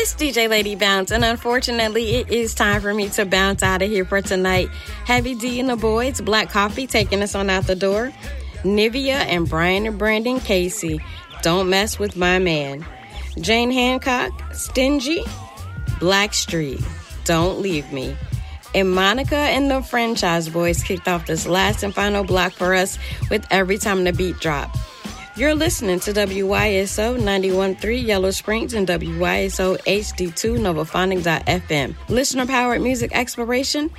It's DJ Lady Bounce, and unfortunately, it is time for me to bounce out of here for tonight. Heavy D and the boys, Black Coffee taking us on out the door. Nivea and Brian and Brandon Casey, Don't Mess With My Man. Jane Hancock, Stingy. Blackstreet, Don't Leave Me. And Monica and the Franchise Boys kicked off this last and final block for us with Every Time the Beat Drop. You're listening to WYSO 91.3 Yellow Springs and WYSO HD2 Novaphonic.FM. Listener-powered music exploration